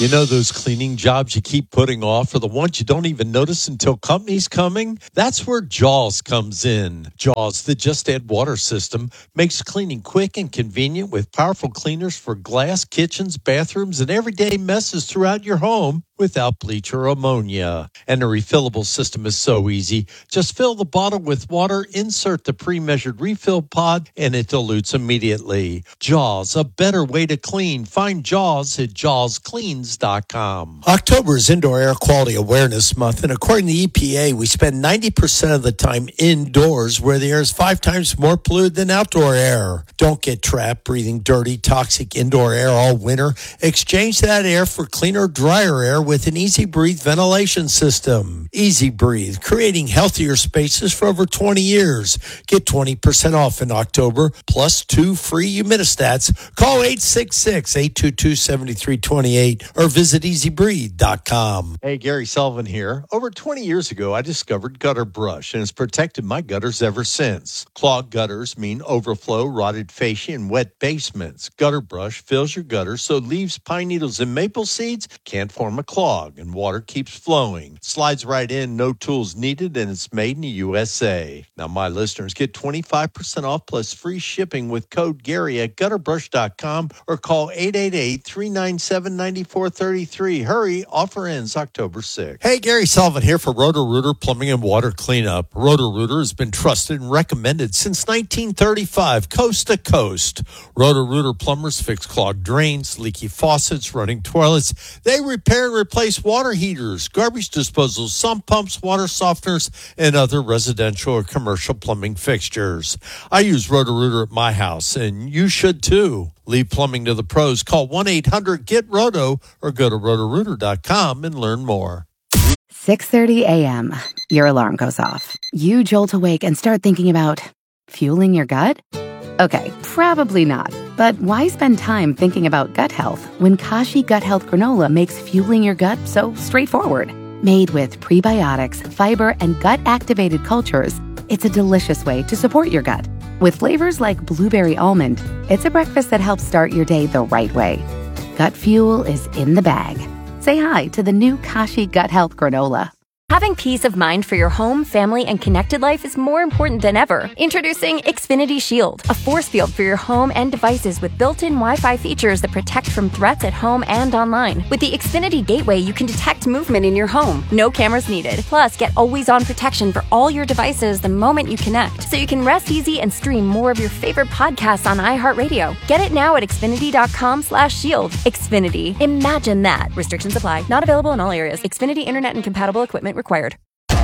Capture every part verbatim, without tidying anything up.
You know those cleaning jobs you keep putting off, or the ones you don't even notice until company's coming? That's where Jaws comes in. Jaws, the Just Add Water system, makes cleaning quick and convenient with powerful cleaners for glass, kitchens, bathrooms, and everyday messes throughout your home without bleach or ammonia. And the refillable system is so easy. Just fill the bottle with water, insert the pre-measured refill pod, and it dilutes immediately. Jaws, a better way to clean. Find Jaws at jaws cleans dot com. October is Indoor Air Quality Awareness Month, and according to the E P A, we spend ninety percent of the time indoors, where the air is five times more polluted than outdoor air. Don't get trapped breathing dirty, toxic indoor air all winter. Exchange that air for cleaner, drier air with an Easy Breathe ventilation system. Easy Breathe, creating healthier spaces for over twenty years. Get twenty percent off in October, plus two free humidistats. Call eight six six, eight two two, seven three two eight or visit easy breathe dot com. Hey, Gary Sullivan here. Over twenty years ago, I discovered Gutter Brush, and it's protected my gutters ever since. Clogged gutters mean overflow, rotted fascia, and wet basements. Gutter Brush fills your gutters so leaves, pine needles, and maple seeds can't form a clog, and water keeps flowing. Slides right in, no tools needed, and it's made in the U S A. Now, my listeners get twenty-five percent off plus free shipping with code Gary at gutter brush dot com or call eight eight eight, three nine seven, nine four three three. Hurry, offer ends October sixth. Hey, Gary Sullivan here for Roto-Rooter Plumbing and Water Cleanup. Roto-Rooter has been trusted and recommended since nineteen thirty-five, coast to coast. Roto-Rooter plumbers fix clogged drains, leaky faucets, running toilets. They repair and replace water heaters, garbage disposals, sump pumps, water softeners, and other residential or commercial plumbing fixtures. I use Roto-Rooter at my house, and you should too. Leave plumbing to the pros. Call one eight hundred get roto or go to roto rooter dot com and learn more. six thirty a.m. Your alarm goes off. You jolt awake and start thinking about fueling your gut? Okay, probably not. But why spend time thinking about gut health when Kashi Gut Health Granola makes fueling your gut so straightforward? Made with prebiotics, fiber, and gut-activated cultures, it's a delicious way to support your gut. With flavors like blueberry almond, it's a breakfast that helps start your day the right way. Gut fuel is in the bag. Say hi to the new Kashi Gut Health Granola. Having peace of mind for your home, family, and connected life is more important than ever. Introducing Xfinity Shield, a force field for your home and devices with built-in Wi-Fi features that protect from threats at home and online. With the Xfinity Gateway, you can detect movement in your home. No cameras needed. Plus, get always-on protection for all your devices the moment you connect, so you can rest easy and stream more of your favorite podcasts on iHeartRadio. Get it now at xfinity.com slash shield. Xfinity. Imagine that. Restrictions apply. Not available in all areas. Xfinity Internet and compatible equipment required.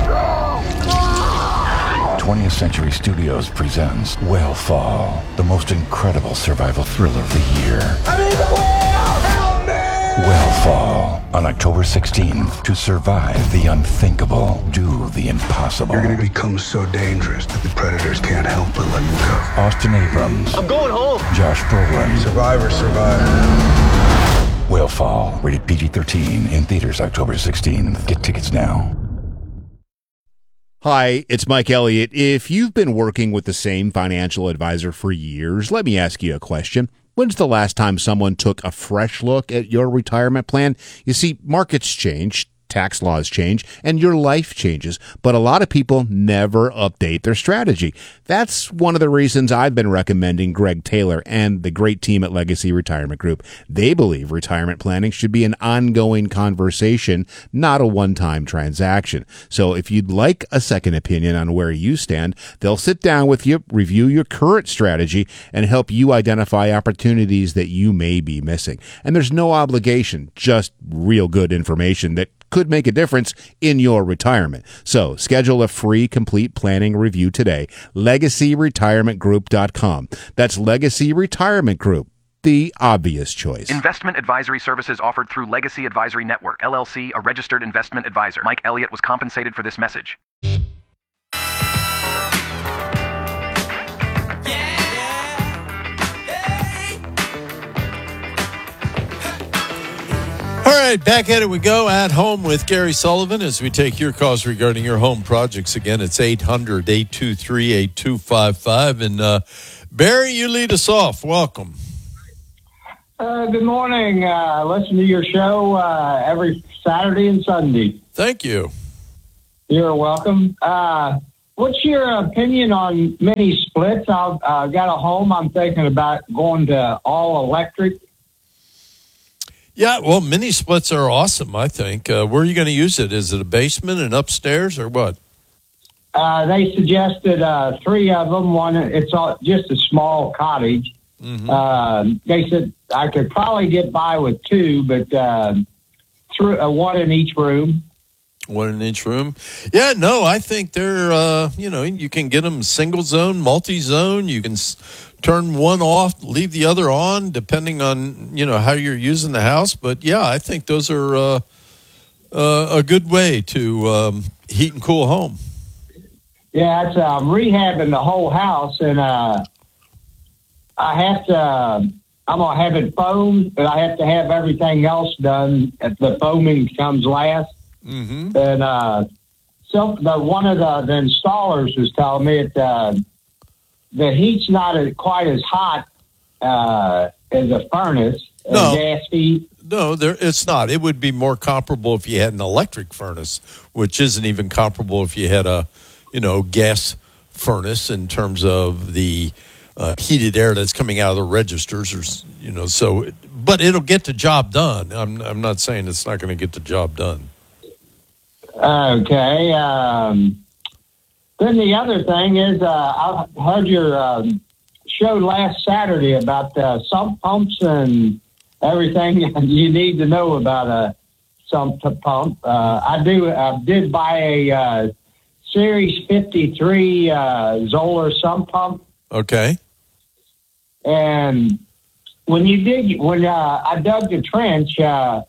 twentieth Century Studios presents Whale the most incredible survival thriller of the year. I'm in the whale! Help me! Whale on October sixteenth. To survive the unthinkable, do the impossible. You're going to become so dangerous that the predators can't help but let you go. Austin Abrams. I'm going home. Josh Brolin. Survivor, survivor. Whale rated P G thirteen, in theaters October sixteenth. Get tickets now. Hi, it's Mike Elliott. If you've been working with the same financial advisor for years, let me ask you a question. When's the last time someone took a fresh look at your retirement plan? You see, markets change, tax laws change, and your life changes, but a lot of people never update their strategy. That's one of the reasons I've been recommending Greg Taylor and the great team at Legacy Retirement Group. They believe retirement planning should be an ongoing conversation, not a one-time transaction. So if you'd like a second opinion on where you stand, they'll sit down with you, review your current strategy, and help you identify opportunities that you may be missing. And there's no obligation, just real good information that could make a difference in your retirement. So schedule a free complete planning review today. legacy retirement group dot com. That's Legacy Retirement Group, the obvious choice. Investment advisory services offered through Legacy Advisory Network, L L C, a registered investment advisor. Mike Elliott was compensated for this message. All right, back at it we go. At Home with Gary Sullivan as we take your calls regarding your home projects. Again, it's eight hundred, eight two three, eight two five five. And uh, Barry, you lead us off. Welcome. Uh, good morning. Uh, listen to your show uh, every Saturday and Sunday. Thank you. You're welcome. Uh, what's your opinion on mini splits? I've uh, got a home. I'm thinking about going to all electric. Yeah, well, mini splits are awesome, I think. Uh, where are you going to use it? Is it a basement and upstairs or what? Uh, they suggested uh, three of them. One, it's all, just a small cottage. Mm-hmm. Uh, they said I could probably get by with two, but uh, through, uh, one in each room. One in each room. Yeah, no, I think they're, uh, you know, you can get them single zone, multi-zone. You can s- turn one off, leave the other on, depending on, you know, how you're using the house. But, yeah, I think those are uh, uh, a good way to um, heat and cool a home. Yeah, it's uh, rehabbing the whole house, and uh, I have to, uh, I'm going to have it foamed, but I have to have everything else done. If the foaming comes last. Mm-hmm. And uh, so the, one of the, the installers was telling me that uh, the heat's not as, quite as hot uh, as a furnace, no. a gas heat. No, there, it's not. It would be more comparable if you had an electric furnace, which isn't even comparable if you had a, you know, gas furnace in terms of the uh, heated air that's coming out of the registers, or you know. So, but it'll get the job done. I'm I'm not saying it's not going to get the job done. Okay. Um, then the other thing is, uh, I heard your um, show last Saturday about uh, sump pumps and everything you need to know about a sump pump. Uh, I do. I did buy a uh, Series fifty-three uh, Zoller sump pump. Okay. And when you dig, when uh, I dug the trench. Uh,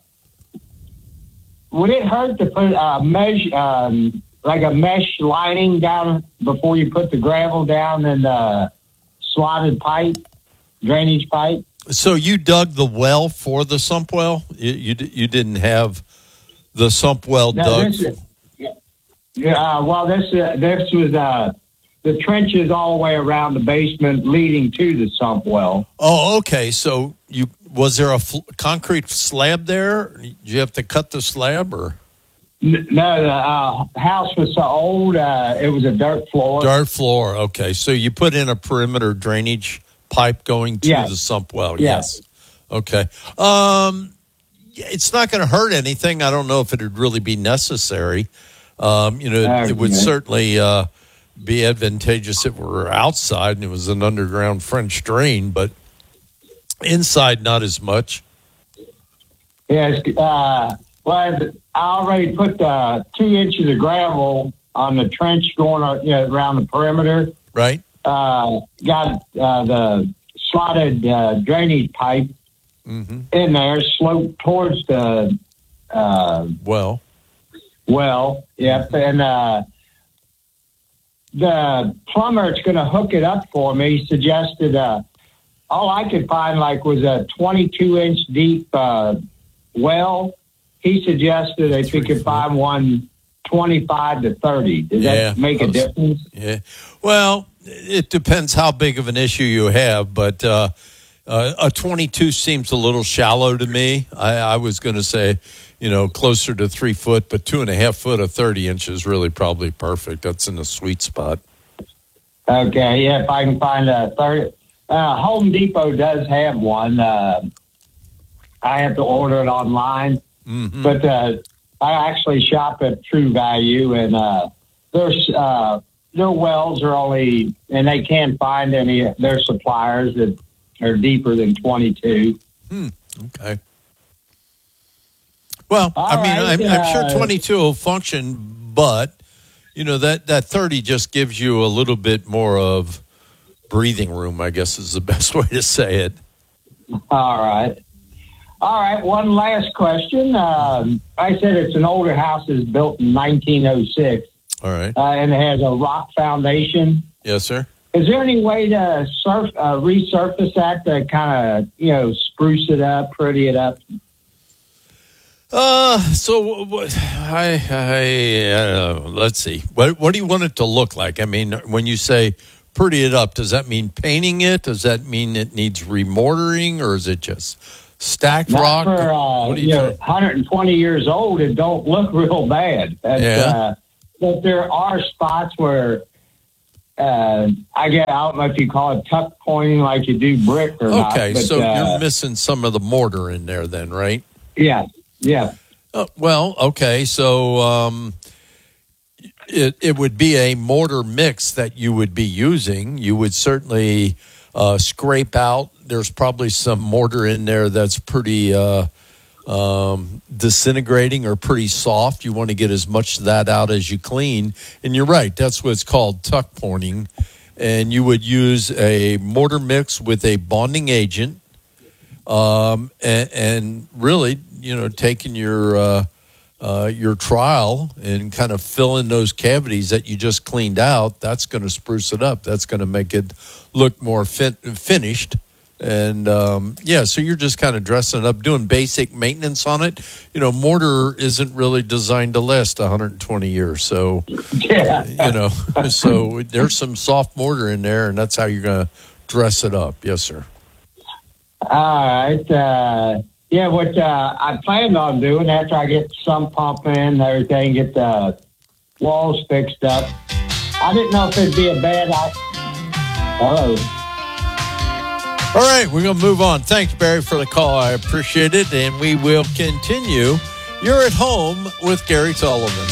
Would it hurt to put a mesh, um, like a mesh lining down before you put the gravel down in the slotted pipe, drainage pipe? So you dug the well for the sump well? You you, you didn't have the sump well no, dug? This is, yeah, uh, well, this uh, this was uh, the trenches all the way around the basement leading to the sump well. Oh, okay. So you was there a fl- concrete slab there? Did you have to cut the slab or? No, the uh, house was so old. Uh, it was a dirt floor. Dirt floor. Okay. So you put in a perimeter drainage pipe going to yes. the sump well. Yes. yes. Okay. Um, it's not going to hurt anything. I don't know if it would really be necessary. Um, you know, it, okay. it would certainly uh, be advantageous if we were outside and it was an underground French drain, but inside, not as much. Yes. Uh, well, I already put uh, two inches of gravel on the trench going you know, around the perimeter. Right. Uh, got uh, the slotted uh, drainage pipe mm-hmm. in there, sloped towards the uh, well. Well, yep. And uh, the plumber that's going to hook it up for me suggested uh, all I could find like was a twenty-two inch deep uh, well. He suggested if we could find one twenty-five to thirty. Does yeah, that make a was, difference? Yeah. Well, it depends how big of an issue you have, but uh, uh, a twenty-two seems a little shallow to me. I, I was going to say, you know, closer to three foot, but two and a half foot of thirty inches really probably perfect. That's in the sweet spot. Okay, yeah, if I can find a thirty. Uh, Home Depot does have one. Uh, I have to order it online, mm-hmm. but uh, I actually shop at True Value, and uh, there's uh, their wells are only, and they can't find any their suppliers that are deeper than twenty-two. Hmm. Okay. Well, All I mean, right, I'm, uh, I'm sure twenty-two will function, but you know that that thirty just gives you a little bit more of breathing room, I guess is the best way to say it. All right. All right, one last question. Um, I said it's an older house that's built in nineteen oh six. All right. Uh, and it has a rock foundation. Yes, sir. Is there any way to surf, uh, resurface that to kind of, you know, spruce it up, pretty it up? Uh, so what, I, I, uh, let's see. What, what do you want it to look like? I mean, when you say pretty it up, does that mean painting it? Does that mean it needs remortaring, or is it just Stacked Not rock. for uh, what do you, you know, think? one hundred twenty years old. It don't look real bad. That's, Yeah. Uh, but there are spots where uh, I get. I don't know if you call it tuck pointing like you do brick or not. Okay, but, so uh, you're missing some of the mortar in there, then, right? Yeah, yeah. Uh, well, okay, so um, it it would be a mortar mix that you would be using. You would certainly uh, scrape out. There's probably some mortar in there that's pretty uh, um, disintegrating or pretty soft. You want to get as much of that out as you clean. And you're right, that's what's called tuck pointing. And you would use a mortar mix with a bonding agent, um, and, and really, you know, taking your uh, uh, your trial and kind of filling those cavities that you just cleaned out. That's going to spruce it up. That's going to make it look more fin- finished. And, um, yeah, so you're just kind of dressing it up, doing basic maintenance on it. You know, mortar isn't really designed to last one hundred twenty years. So, Yeah. you know, so there's some soft mortar in there, and that's how you're going to dress it up. Yes, sir. All right. Uh, yeah, what uh, I planned on doing after I get some pump in and everything, get the walls fixed up. I didn't know if it'd be a bad idea. Hello. All right, we're going to move on. Thanks, Barry, for the call. I appreciate it, and we will continue. You're at home with Gary Sullivan.